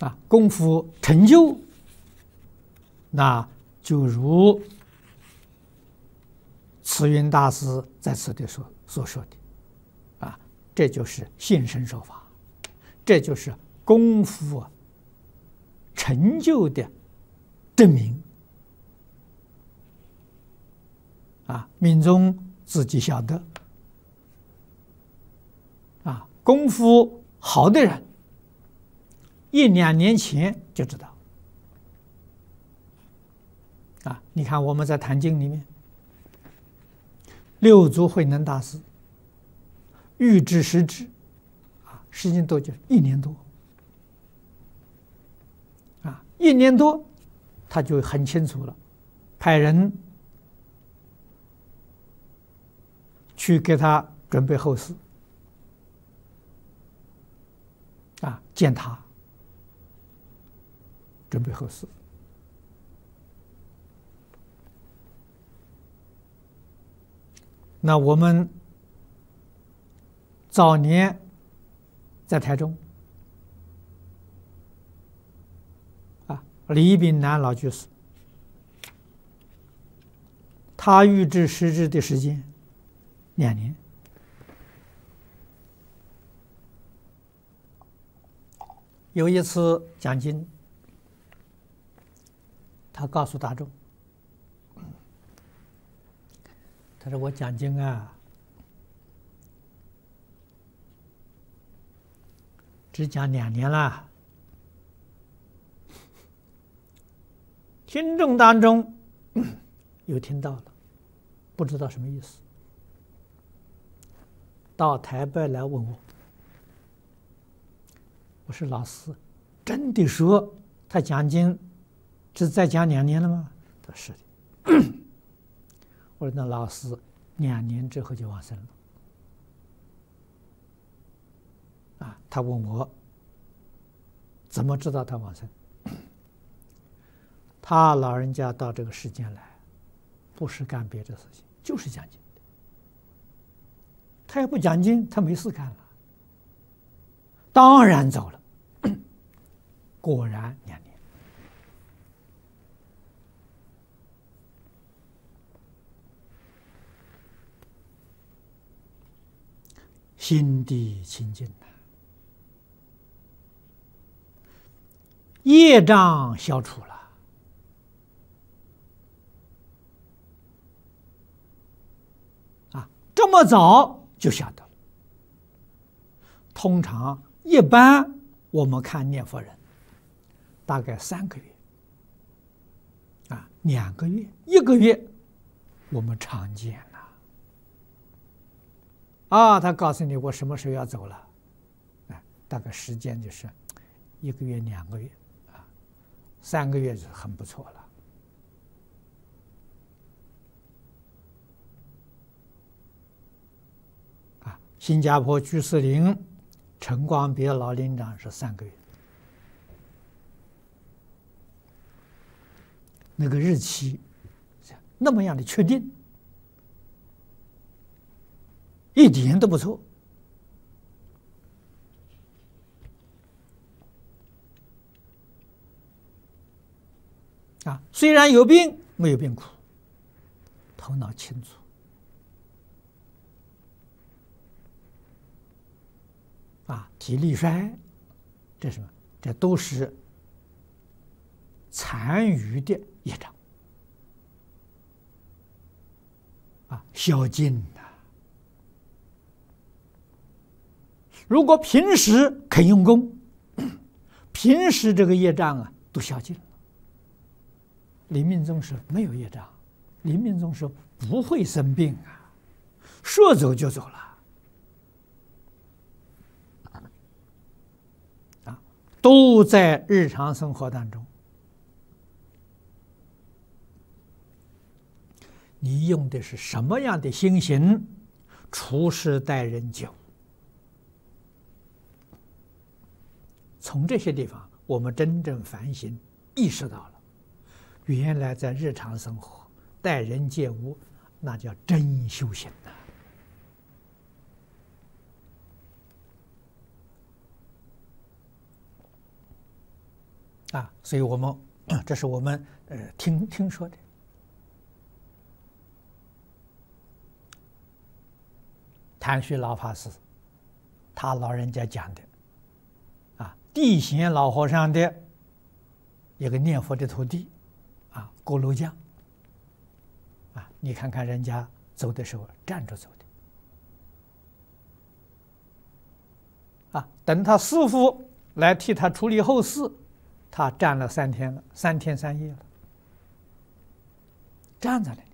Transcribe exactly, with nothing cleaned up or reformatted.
啊，功夫成就，那就如慈云大师在此地所所说的，啊，这就是信身说法，这就是功夫啊成就的证明。啊，命中自己晓得，啊，功夫好的人，一两年前就知道。啊，你看我们在《坛经》里面，六祖慧能大师预知时至，啊，时间多久？一年多。啊，一年多，他就很清楚了，派人去给他准备后事，啊，见他，准备后事。那我们早年在台中，啊，李炳南老居士，他预知时至的时间两年。有一次讲经，他告诉大众，他说：“我讲经啊，只讲两年了，听众当中有听到了，不知道什么意思，到台北来问我。我说老师，真的说他讲经只再讲两年了吗？他说是的。我说那老师两年之后就往生了。啊，他问我怎么知道他往生？他老人家到这个世间来，不是干别的事情，就是讲经的。他也不讲经，他没事干了，当然走了。果然两年。心地清净呐，业障消除了。啊，这么早就晓得了。通常一般我们看念佛人，大概三个月，啊，两个月，一个月，我们常见了。啊，他告诉你我什么时候要走了，哎，大概时间就是一个月、两个月，啊，三个月就很不错了。啊，新加坡居士林陈光别老林长是三个月。那个日期那么样的确定，一点都不错。啊，虽然有病，没有病苦，头脑清楚。啊，体力衰，这是什么？这都是残余的业障。啊，消尽呐。如果平时肯用功，平时这个业障啊都消尽了。临命终时没有业障，临命终时不会生病啊，说走就走了。啊，都在日常生活当中。你用的是什么样的心行处事待人接物？从这些地方，我们真正反省，意识到了，原来在日常生活待人接物，那叫真修行呐。 啊，所以我们这是我们呃听听说的。谭旭老法师，他老人家讲的，啊，地贤老和尚的一个念佛的徒弟，啊，锅炉匠，啊，你看看人家走的时候站着走的，啊，等他师父来替他处理后事，他站了三天了，三天三夜了，站着呢。